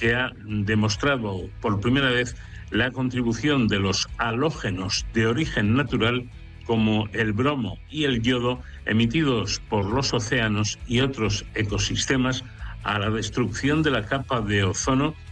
que ha demostrado por primera vez la contribución de los halógenos de origen natural, como el bromo y el yodo, emitidos por los océanos y otros ecosistemas, a la destrucción de la capa de ozono